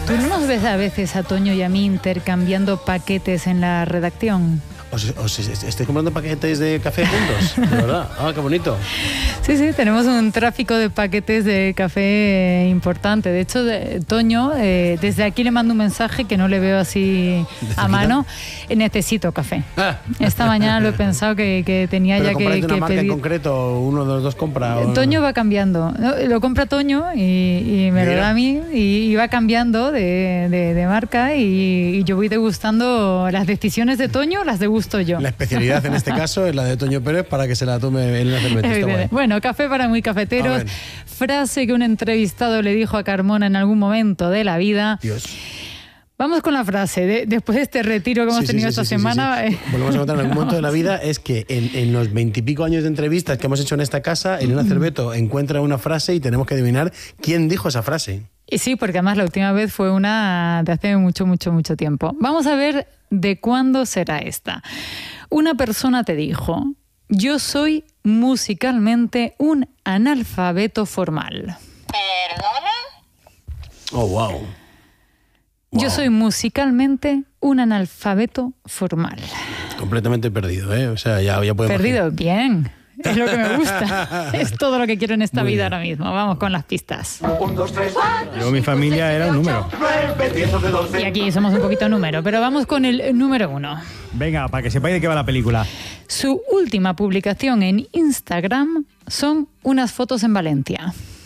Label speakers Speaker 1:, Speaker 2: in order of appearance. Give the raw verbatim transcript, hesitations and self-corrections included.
Speaker 1: ¿Tú no nos ves a veces a Toño y a mí intercambiando paquetes en la redacción?
Speaker 2: ¿Os, os estáis comprando paquetes de café juntos? De verdad. Ah, qué bonito.
Speaker 1: Sí, sí, tenemos un tráfico de paquetes de café importante. De hecho, de, Toño, eh, desde aquí le mando un mensaje que no le veo así a mano. Eh, necesito café. Ah. Esta mañana lo he pensado que, que tenía
Speaker 2: ¿Pero
Speaker 1: ya que,
Speaker 2: una
Speaker 1: que
Speaker 2: marca
Speaker 1: pedir.
Speaker 2: en concreto, uno de los dos compra? ¿O?
Speaker 1: Toño va cambiando. Lo compra Toño y, y me Mira. lo da a mí y, y va cambiando de, de, de marca y, y yo voy degustando las decisiones de Toño, las degusto yo.
Speaker 2: La especialidad en este caso es la de Toño Pérez para que se la tome en la cerveza.
Speaker 1: Bueno, café para muy cafeteros. Frase que un entrevistado le dijo a Carmona en algún momento de la vida.
Speaker 2: Dios.
Speaker 1: Vamos con la frase. De, después de este retiro que hemos sí, tenido sí, sí, esta sí,
Speaker 2: semana.
Speaker 1: Sí, sí.
Speaker 2: Volvemos a contar en algún momento de la vida. Es que en, en los veintipico años de entrevistas que hemos hecho en esta casa, Elena Cerveto encuentra una frase y tenemos que adivinar quién dijo esa frase.
Speaker 1: Y sí, porque además la última vez fue una de hace mucho, mucho, mucho tiempo. Vamos a ver de cuándo será esta. Una persona te dijo: yo soy musicalmente un analfabeto formal.
Speaker 3: ¿Perdona?
Speaker 2: Oh, wow. wow.
Speaker 1: Yo soy musicalmente un analfabeto formal.
Speaker 2: Completamente perdido, ¿eh? O sea, ya, ya podemos...
Speaker 1: Perdido, bien. Es lo que me gusta. Es todo lo que quiero en esta Muy vida bien. Ahora mismo. Vamos con las pistas.
Speaker 4: Un, dos, tres,
Speaker 5: Yo, mi familia era un número.
Speaker 1: Y aquí somos un poquito número, pero vamos con el número uno.
Speaker 5: Venga, para que sepáis de qué va la película.
Speaker 1: Su última publicación en Instagram son unas fotos en Valencia.